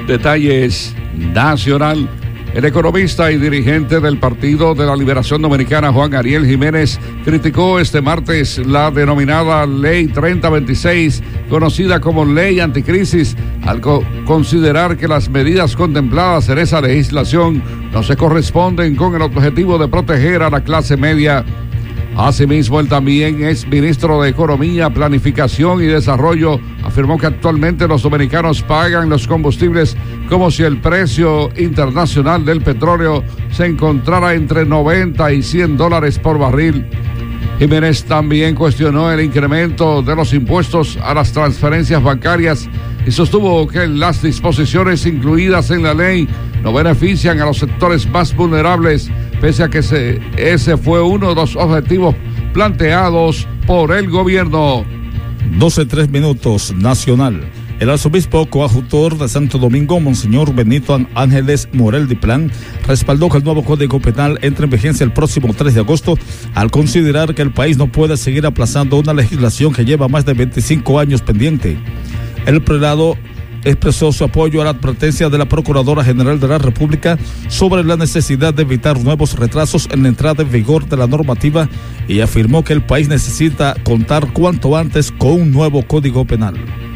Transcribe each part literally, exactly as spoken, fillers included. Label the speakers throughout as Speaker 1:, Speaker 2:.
Speaker 1: Detalles nacional. El economista y dirigente del Partido de la Liberación Dominicana, Juan Ariel Jiménez, criticó este martes la denominada Ley treinta veintiséis, conocida como Ley Anticrisis, al co- considerar que las medidas contempladas en esa legislación no se corresponden con el objetivo de proteger a la clase media. Asimismo, él también es ministro de Economía, Planificación y Desarrollo. Afirmó que actualmente los dominicanos pagan los combustibles como si el precio internacional del petróleo se encontrara entre noventa y cien dólares por barril. Jiménez también cuestionó el incremento de los impuestos a las transferencias bancarias y sostuvo que las disposiciones incluidas en la ley no benefician a los sectores más vulnerables, pese a que se, ese fue uno de los objetivos planteados por el gobierno.
Speaker 2: doce tres minutos, nacional. El arzobispo coadjutor de Santo Domingo, Monseñor Benito Ángeles Morel Diplán, respaldó que el nuevo Código Penal entre en vigencia el próximo tres de agosto, al considerar que el país no puede seguir aplazando una legislación que lleva más de veinticinco años pendiente. El prelado expresó su apoyo a la advertencia de la Procuradora General de la República sobre la necesidad de evitar nuevos retrasos en la entrada en vigor de la normativa y afirmó que el país necesita contar cuanto antes con un nuevo Código Penal.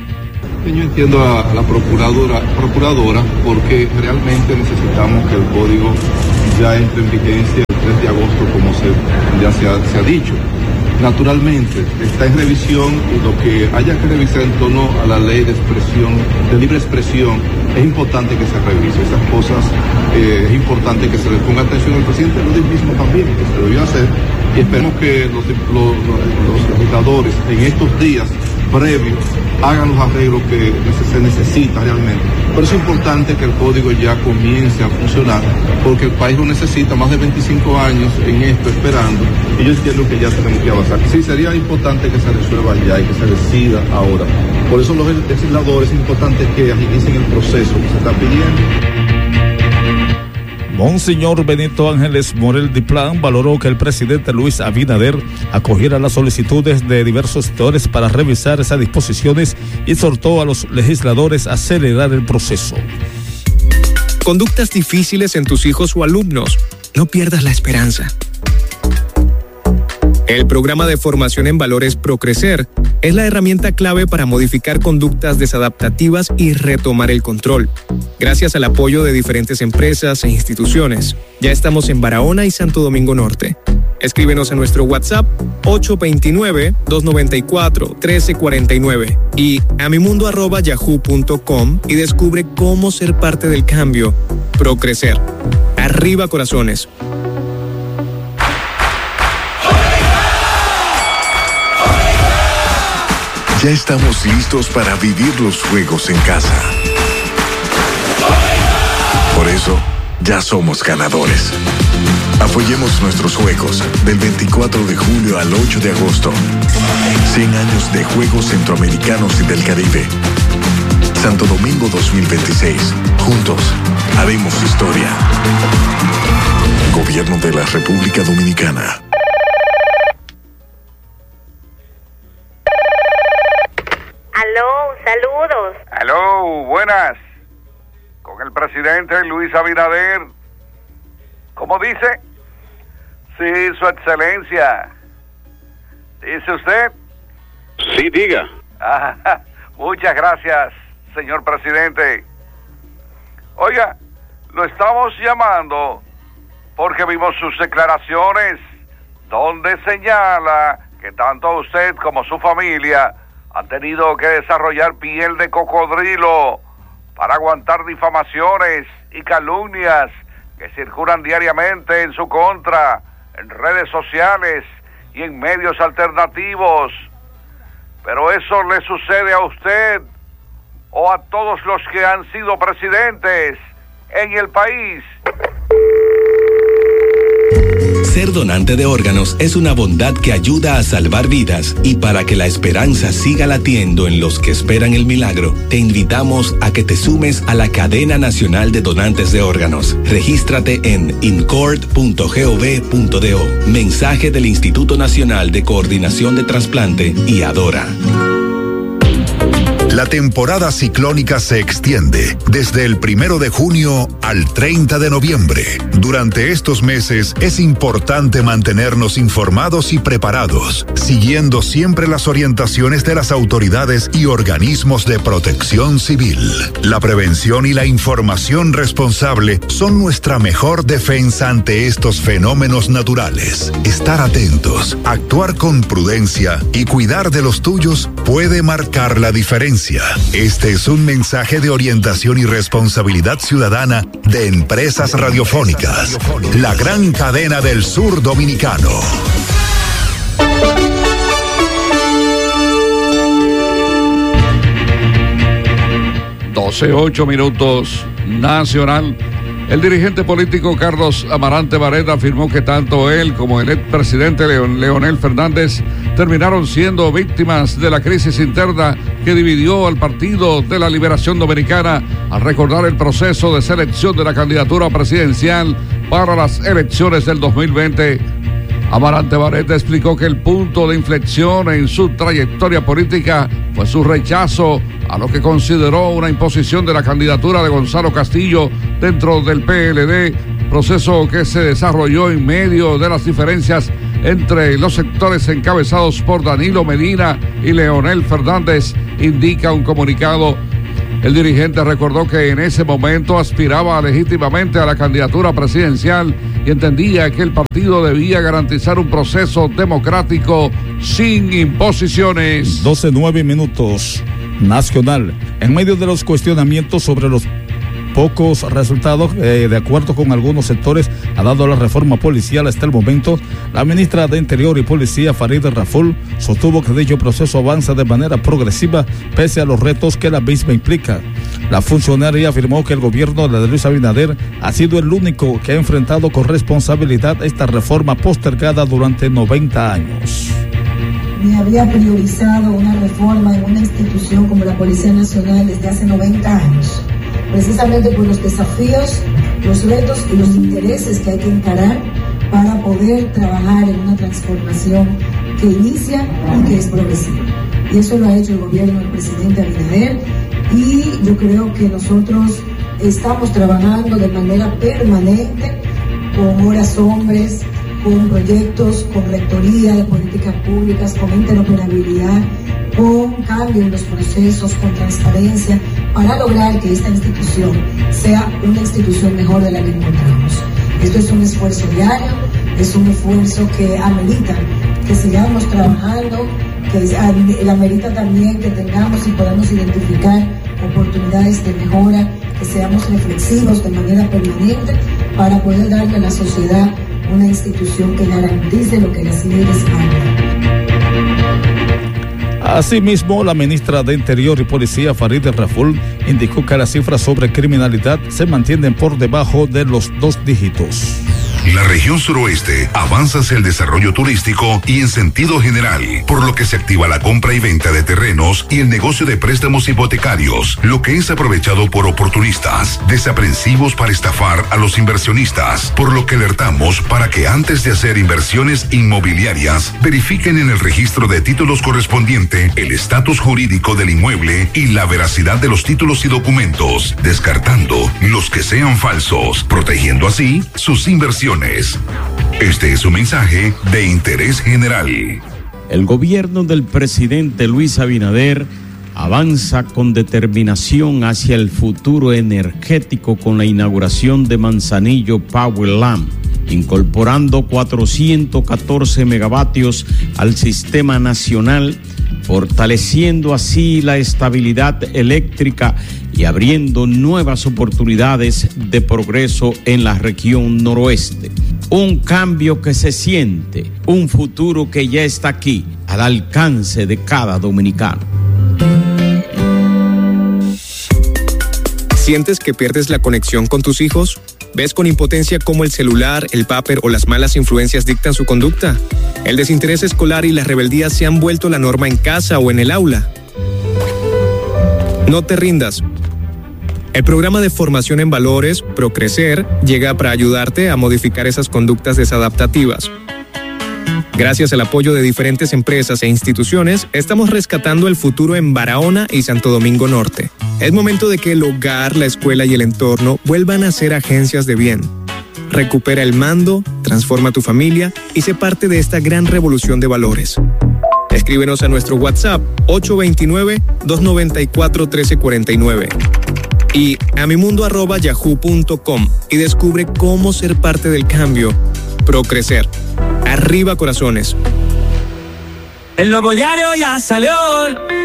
Speaker 3: Yo entiendo a la procuradora, procuradora porque realmente necesitamos que el código ya entre en vigencia el tres de agosto, como se, ya se ha, se ha dicho. Naturalmente está en revisión y lo que haya que revisar en torno a la ley de expresión, de libre expresión, es importante que se revise. Esas cosas eh, es importante que se le ponga atención al presidente lo mismo también, que se debió hacer, y esperemos que los, los, los legisladores en estos días previos hagan los arreglos que se necesita realmente. Pero es importante que el código ya comience a funcionar, porque el país lo necesita, más de veinticinco años en esto esperando, y yo entiendo que ya tenemos que avanzar. Sí, sería importante que se resuelva ya y que se decida ahora. Por eso los legisladores es importante que agilicen el proceso que se está pidiendo.
Speaker 2: Monseñor Benito Ángeles Morel Diplán valoró que el presidente Luis Abinader acogiera las solicitudes de diversos sectores para revisar esas disposiciones y exhortó a los legisladores a acelerar el proceso.
Speaker 4: Conductas difíciles en tus hijos o alumnos. No pierdas la esperanza. El programa de formación en valores Procrecer es la herramienta clave para modificar conductas desadaptativas y retomar el control. Gracias al apoyo de diferentes empresas e instituciones, ya estamos en Barahona y Santo Domingo Norte. Escríbenos a nuestro WhatsApp ocho dos nueve, dos nueve cuatro, uno tres cuatro nueve y a mimundo arroba yahoo punto com y descubre cómo ser parte del cambio. Procrecer. Arriba corazones.
Speaker 5: Ya estamos listos para vivir los juegos en casa. Por eso, ya somos ganadores. Apoyemos nuestros juegos del veinticuatro de julio al ocho de agosto. cien años de Juegos Centroamericanos y del Caribe. Santo Domingo dos mil veintiséis. Juntos, haremos historia. Gobierno de la República Dominicana.
Speaker 6: Aló, saludos.
Speaker 1: Aló, buenas. Con el presidente Luis Abinader. ¿Cómo dice? Sí, su excelencia. ¿Dice usted?
Speaker 7: Sí, diga.
Speaker 1: Ah, muchas gracias, señor presidente. Oiga, lo estamos llamando porque vimos sus declaraciones donde señala que tanto usted como su familia han tenido que desarrollar piel de cocodrilo para aguantar difamaciones y calumnias que circulan diariamente en su contra, en redes sociales y en medios alternativos. Pero eso le sucede a usted o a todos los que han sido presidentes en el país.
Speaker 8: Ser donante de órganos es una bondad que ayuda a salvar vidas, y para que la esperanza siga latiendo en los que esperan el milagro, te invitamos a que te sumes a la Cadena Nacional de Donantes de Órganos. Regístrate en incord punto gov punto do. Mensaje del Instituto Nacional de Coordinación de Trasplante y Adora.
Speaker 9: La temporada ciclónica se extiende desde el primero de junio al treinta de noviembre. Durante estos meses es importante mantenernos informados y preparados, siguiendo siempre las orientaciones de las autoridades y organismos de protección civil. La prevención y la información responsable son nuestra mejor defensa ante estos fenómenos naturales. Estar atentos, actuar con prudencia y cuidar de los tuyos puede marcar la diferencia. Este es un mensaje de orientación y responsabilidad ciudadana de Empresas Radiofónicas, la gran cadena del sur dominicano.
Speaker 1: doce ocho minutos, Nacional. El dirigente político Carlos Amarante Barret afirmó que tanto él como el expresidente Leon, Leonel Fernández terminaron siendo víctimas de la crisis interna que dividió al Partido de la Liberación Dominicana al recordar el proceso de selección de la candidatura presidencial para las elecciones del dos mil veinte. Amarante Barret explicó que el punto de inflexión en su trayectoria política fue su rechazo a lo que consideró una imposición de la candidatura de Gonzalo Castillo dentro del P L D, proceso que se desarrolló en medio de las diferencias entre los sectores encabezados por Danilo Medina y Leonel Fernández, indica un comunicado. El dirigente recordó que en ese momento aspiraba legítimamente a la candidatura presidencial y entendía que el partido debía garantizar un proceso democrático sin imposiciones.
Speaker 2: doce nueve minutos. Nacional. En medio de los cuestionamientos sobre los pocos resultados, eh, de acuerdo con algunos sectores, ha dado la reforma policial hasta el momento, la ministra de Interior y Policía, Farideh Raful, sostuvo que dicho proceso avanza de manera progresiva pese a los retos que la misma implica. La funcionaria afirmó que el gobierno de Luis Abinader ha sido el único que ha enfrentado con responsabilidad esta reforma postergada durante noventa años.
Speaker 10: Me había priorizado una reforma en una institución como la Policía Nacional desde hace noventa años, precisamente por los desafíos, los retos y los intereses que hay que encarar para poder trabajar en una transformación que inicia y que es progresiva. Y eso lo ha hecho el gobierno del presidente Abinader, y yo creo que nosotros estamos trabajando de manera permanente con horas hombres, con proyectos, con rectoría de políticas públicas, con interoperabilidad, con cambio en los procesos, con transparencia, para lograr que esta institución sea una institución mejor de la que encontramos. Esto es un esfuerzo diario, es un esfuerzo que amerita que sigamos trabajando, que amerita también que tengamos y podamos identificar oportunidades de mejora, que seamos reflexivos de manera permanente para poder darle a la sociedad una institución que garantice lo que las leyes mandan.
Speaker 2: Asimismo, la ministra de Interior y Policía, Farideh Raful, indicó que las cifras sobre criminalidad se mantienen por debajo de los dos dígitos.
Speaker 11: La región suroeste avanza hacia el desarrollo turístico y en sentido general, por lo que se activa la compra y venta de terrenos y el negocio de préstamos hipotecarios, lo que es aprovechado por oportunistas, desaprensivos para estafar a los inversionistas, por lo que alertamos para que antes de hacer inversiones inmobiliarias, verifiquen en el registro de títulos correspondiente el estatus jurídico del inmueble y la veracidad de los títulos y documentos, descartando los que sean falsos, protegiendo así sus inversiones. Este es un mensaje de interés general.
Speaker 12: El gobierno del presidente Luis Abinader avanza con determinación hacia el futuro energético con la inauguración de Manzanillo Power Lamp, incorporando cuatrocientos catorce megavatios al sistema nacional, fortaleciendo así la estabilidad eléctrica y abriendo nuevas oportunidades de progreso en la región noroeste. Un cambio que se siente, un futuro que ya está aquí, al alcance de cada dominicano.
Speaker 4: ¿Sientes que pierdes la conexión con tus hijos? ¿Ves con impotencia cómo el celular, el vapor o las malas influencias dictan su conducta? ¿El desinterés escolar y la rebeldía se han vuelto la norma en casa o en el aula? No te rindas. El programa de formación en valores, ProCrecer, llega para ayudarte a modificar esas conductas desadaptativas. Gracias al apoyo de diferentes empresas e instituciones, estamos rescatando el futuro en Barahona y Santo Domingo Norte. Es momento de que el hogar, la escuela y el entorno vuelvan a ser agencias de bien. Recupera el mando, transforma tu familia y sé parte de esta gran revolución de valores. Escríbenos a nuestro WhatsApp ocho dos nueve, dos nueve cuatro, uno tres cuatro nueve y a mimundo arroba yahoo punto com y descubre cómo ser parte del cambio. Procrecer. Arriba corazones.
Speaker 13: El nuevo diario ya salió.